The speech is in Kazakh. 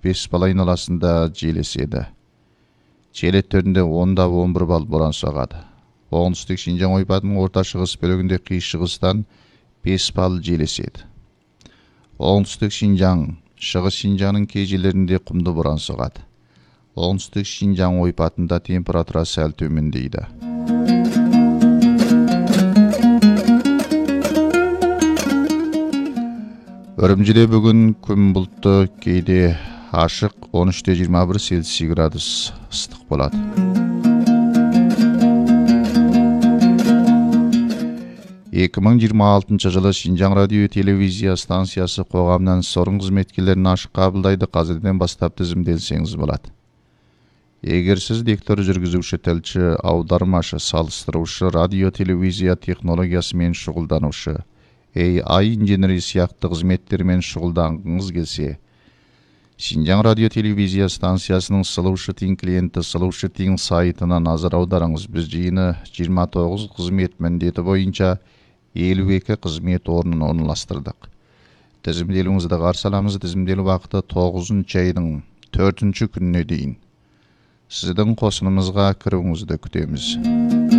5 бал айналасында желеседі. Жел өттерінде 10-11 бал боран соғады. Оңтүстік Шинжаң ойпатының орта шығыс бөлігінде қиыс-шығыстан 5 бал желеседі. Оңтүстік Шинжаң, шығыс Шинжаңның кей жерлерінде құмды боран соғады. Оңтүстік Шинжаң ойпатында температура сәл төмендейді. Үрімжіде бүгін күн бұлтты, кейде ашық, 13-21 Цельсий градус ыстық болады. Екі 2026 жылы Шинжаң радио телевизия станциясы қоғамнан сорын қызметкерлерін ашық қабылдайды. Қазірден бастап тізімделсеңіз болады. Егер сіз диктор, жүргізуші, тілші, аудармашы, салыстырушы, радио телевизия технологиясымен шұғылданушы, AI инженері сияқты қызметтермен шұғылданғыңыз келсе, Шинжаң радио телевизия станциясының Слушай Тин клиенті Слушай Тин сайтына назар аударыңыз. Біз жиыны 29 қызмет міндеті бойынша 52 қызмет орнын орналастырдық. Тізімделуіңізді қарсы аламыз. Тізімделу уақыты 9 айдың 4 күніне дейін. Сіздің қосынымызға кіруіңізді күтеміз.